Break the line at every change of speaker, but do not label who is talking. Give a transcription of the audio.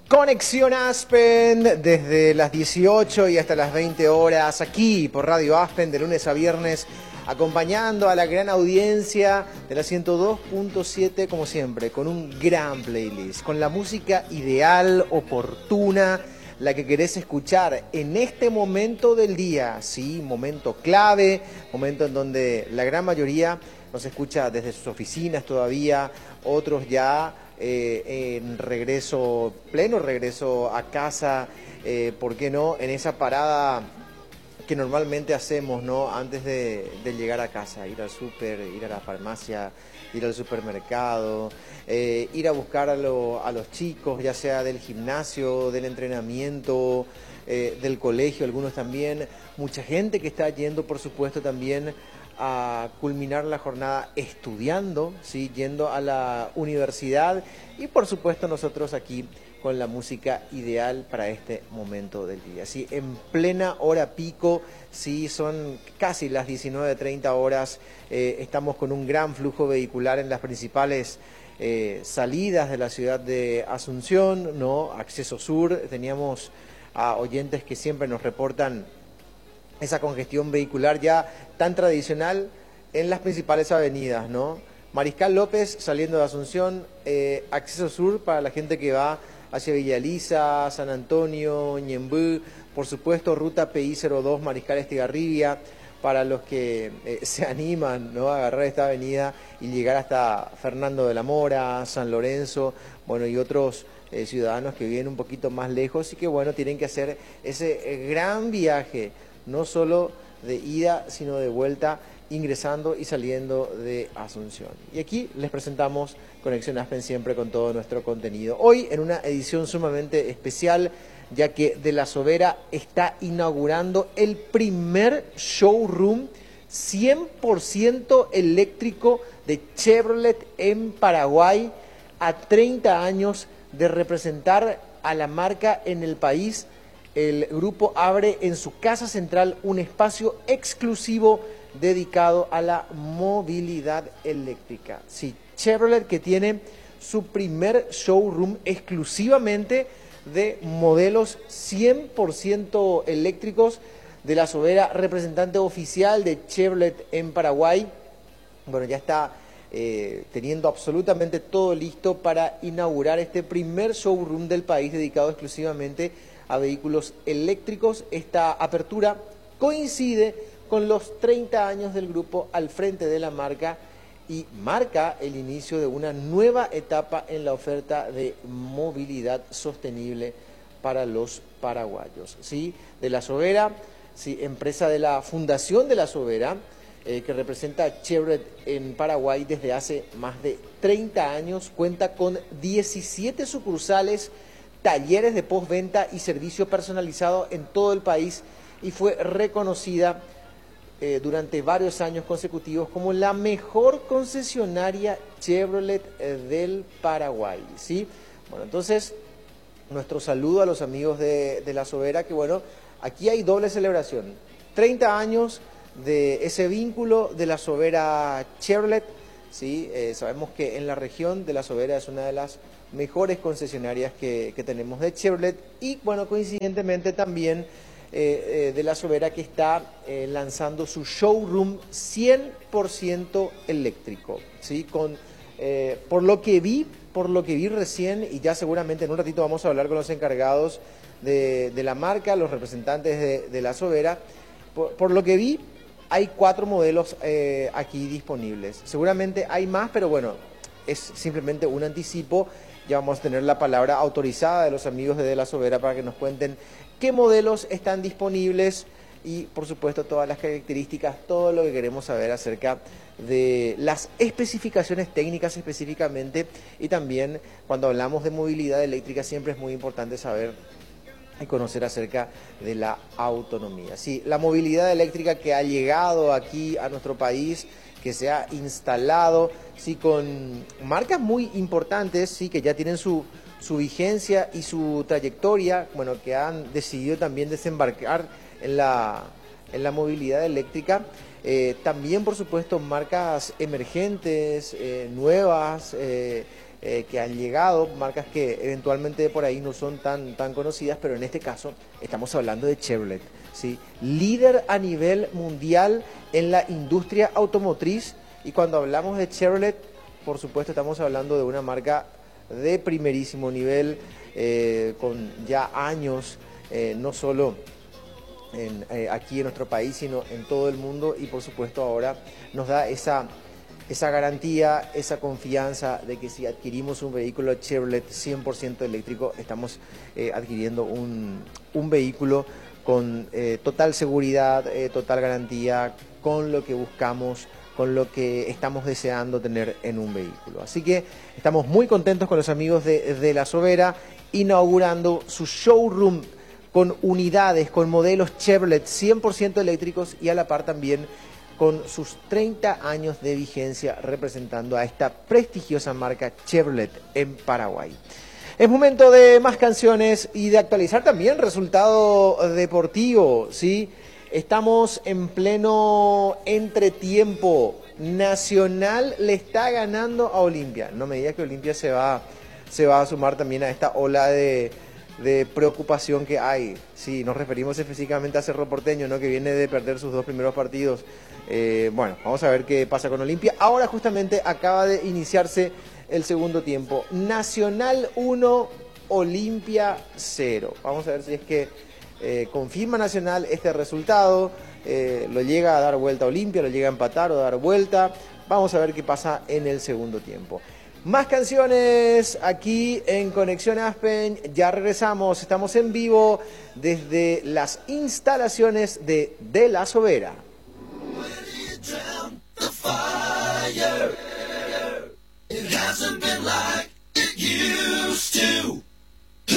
Conexión Aspen desde las 18 y hasta las 20 horas aquí por Radio Aspen de lunes a viernes, acompañando a la gran audiencia de la 102.7 como siempre, con un gran playlist, con la música ideal, oportuna, la que querés escuchar en este momento del día, sí, momento clave, momento en donde la gran mayoría nos escucha desde sus oficinas todavía, otros ya en regreso, pleno regreso a casa, ¿por qué no? En esa parada que normalmente hacemos, ¿no? Antes de llegar a casa, ir al súper, ir a la farmacia, ir al supermercado, ir a buscar a los chicos, ya sea del gimnasio, del entrenamiento, del colegio, algunos también, mucha gente que está yendo, por supuesto, también a culminar la jornada estudiando, ¿sí? Yendo a la universidad y por supuesto nosotros aquí con la música ideal para este momento del día. ¿Sí? En plena hora pico, sí, son casi las 19:30 horas, estamos con un gran flujo vehicular en las principales salidas de la ciudad de Asunción, ¿no? Acceso Sur, teníamos a oyentes que siempre nos reportan esa congestión vehicular ya tan tradicional en las principales avenidas, ¿no? Mariscal López saliendo de Asunción, acceso sur para la gente que va hacia Villa Elisa, San Antonio, Ñemby, por supuesto ruta PI02 Mariscal Estigarribia, para los que se animan, ¿no? A agarrar esta avenida y llegar hasta Fernando de la Mora, San Lorenzo, bueno, y otros ciudadanos que viven un poquito más lejos y que, bueno, tienen que hacer ese gran viaje, no solo de ida, sino de vuelta, ingresando y saliendo de Asunción. Y aquí les presentamos Conexión Aspen siempre con todo nuestro contenido. Hoy en una edición sumamente especial, ya que De la Sobera está inaugurando el primer showroom 100% eléctrico de Chevrolet en Paraguay, a 30 años de representar a la marca en el país. El grupo abre en su casa central un espacio exclusivo dedicado a la movilidad eléctrica. Sí, Chevrolet, que tiene su primer showroom exclusivamente de modelos 100% eléctricos. De la Sobera, representante oficial de Chevrolet en Paraguay, bueno, ya está teniendo absolutamente todo listo para inaugurar este primer showroom del país dedicado exclusivamente a vehículos eléctricos. Esta apertura coincide con los 30 años del grupo al frente de la marca y marca el inicio de una nueva etapa en la oferta de movilidad sostenible para los paraguayos. ¿Sí? De la Sobera, sí, empresa de la Fundación de la Sobera, que representa a Chevrolet en Paraguay desde hace más de 30 años, cuenta con 17 sucursales, talleres de postventa y servicio personalizado en todo el país y fue reconocida durante varios años consecutivos como la mejor concesionaria Chevrolet del Paraguay, ¿sí? Bueno, entonces, nuestro saludo a los amigos de la Sobera, que bueno, aquí hay doble celebración, 30 años de ese vínculo de la Sobera Chevrolet, ¿sí? Sabemos que en la región de la Sobera es una de las mejores concesionarias que tenemos de Chevrolet y bueno, coincidentemente también de la Sobera, que está lanzando su showroom 100% eléctrico, ¿sí? Por lo que vi recién, y ya seguramente en un ratito vamos a hablar con los encargados de la marca, los representantes de la Sobera, por lo que vi hay 4 modelos aquí disponibles. Seguramente hay más, pero bueno, es simplemente un anticipo. Ya vamos a tener la palabra autorizada de los amigos de la Sobera para que nos cuenten qué modelos están disponibles y, por supuesto, todas las características, todo lo que queremos saber acerca de las especificaciones técnicas específicamente. Y también, cuando hablamos de movilidad eléctrica, siempre es muy importante saber y conocer acerca de la autonomía. Sí, la movilidad eléctrica que ha llegado aquí a nuestro país, que se ha instalado, sí, con marcas muy importantes, sí, que ya tienen su vigencia y su trayectoria, bueno, que han decidido también desembarcar en la movilidad eléctrica. También, por supuesto, marcas emergentes, nuevas, que han llegado, marcas que eventualmente por ahí no son tan conocidas, pero en este caso estamos hablando de Chevrolet, ¿sí? Líder a nivel mundial en la industria automotriz, y cuando hablamos de Chevrolet, por supuesto estamos hablando de una marca de primerísimo nivel, con ya años, no solo aquí en nuestro país, sino en todo el mundo, y por supuesto ahora nos da esa garantía, esa confianza de que si adquirimos un vehículo Chevrolet 100% eléctrico, estamos adquiriendo un vehículo con total seguridad, total garantía, con lo que buscamos, con lo que estamos deseando tener en un vehículo. Así que estamos muy contentos con los amigos de La Sobera, inaugurando su showroom con unidades, con modelos Chevrolet 100% eléctricos, y a la par también con sus 30 años de vigencia representando a esta prestigiosa marca Chevrolet en Paraguay. Es momento de más canciones y de actualizar también resultado deportivo, ¿sí? Estamos en pleno entretiempo. Nacional le está ganando a Olimpia. No me digas que Olimpia se va a sumar también a esta ola de preocupación que hay. Sí, nos referimos específicamente a Cerro Porteño, ¿no? Que viene de perder sus 2 primeros partidos. Bueno, vamos a ver qué pasa con Olimpia. Ahora justamente acaba de iniciarse el segundo tiempo. Nacional 1, Olimpia 0. Vamos a ver si es que confirma Nacional este resultado, lo llega a dar vuelta a Olimpia, lo llega a empatar o dar vuelta. Vamos a ver qué pasa en el segundo tiempo. Más canciones aquí en Conexión Aspen. Ya regresamos, estamos en vivo desde las instalaciones de La Sobera. It hasn't been like it used